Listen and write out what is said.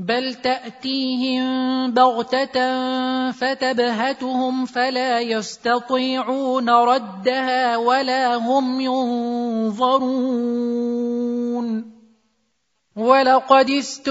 بل تأتيهم بغتة فتبهتهم فلا يستطيعون ردها ولا هم ينظرون ولقد